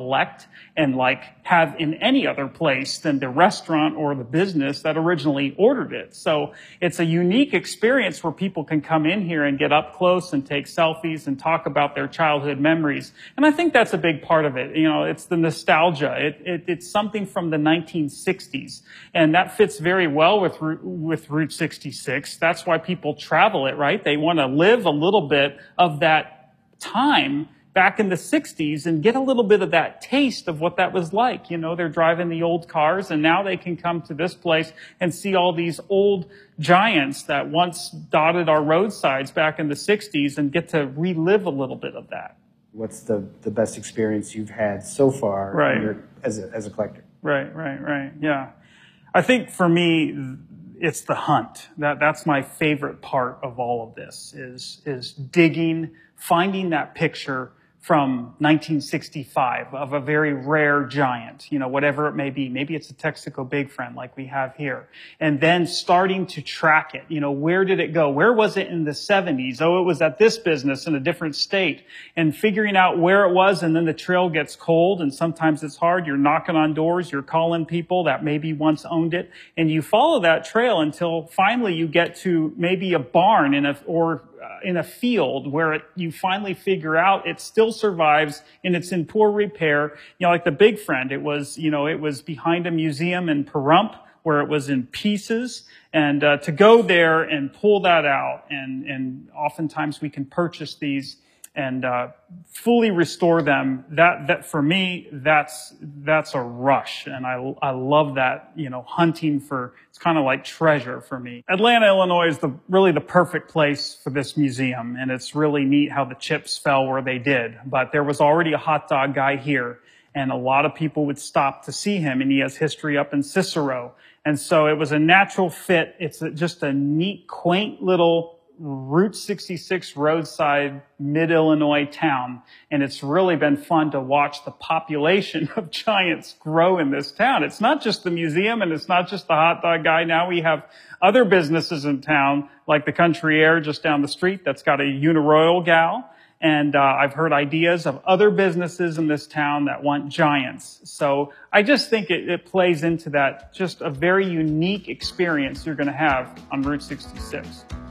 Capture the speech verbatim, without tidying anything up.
collect and like have in any other place than the restaurant or the business that originally ordered it. So it's a unique experience where people can come in here and get up close and take selfies and talk about their childhood memories. And I think that's a big part of it. You know, it's the nostalgia. It, it, it's something from the nineteen sixties. And that fits very well with, with Route sixty-six. That's why people travel it, right? They want to live a little bit of that time back in the sixties and get a little bit of that taste of what that was like. You know, they're driving the old cars and now they can come to this place and see all these old giants that once dotted our roadsides back in the sixties and get to relive a little bit of that. What's the, the best experience you've had so far right. your, as, a, as a collector? Right, right, right. Yeah. I think for me, it's the hunt. That, that's my favorite part of all of this is, is digging, finding that picture from nineteen sixty-five of a very rare giant, you know, whatever it may be. Maybe it's a Texaco Big Friend like we have here. And then starting to track it. You know, where did it go? Where was it in the seventies? Oh, it was at this business in a different state. And figuring out where it was, and then the trail gets cold, and sometimes it's hard. You're knocking on doors, you're calling people that maybe once owned it, and you follow that trail until finally you get to maybe a barn in a, or in a field where it, you finally figure out it still survives and it's in poor repair. You know, like the Big Friend, it was, you know, it was behind a museum in Pahrump where it was in pieces. And uh, to go there and pull that out, and, and oftentimes we can purchase these and uh, fully restore them. That, that for me, that's, that's a rush. And I, I love that, you know, hunting for, it's kind of like treasure for me. Atlanta, Illinois is the, really the perfect place for this museum. And it's really neat how the chips fell where they did. But there was already a hot dog guy here, and a lot of people would stop to see him, and he has history up in Cicero. And so it was a natural fit. It's a, just a neat, quaint little Route sixty-six roadside mid-Illinois town. And it's really been fun to watch the population of giants grow in this town. It's not just the museum and it's not just the hot dog guy. Now we have other businesses in town like the Country Air just down the street that's got a Uniroyal gal. And uh, I've heard ideas of other businesses in this town that want giants. So I just think it, it plays into that, just a very unique experience you're going to have on Route sixty-six.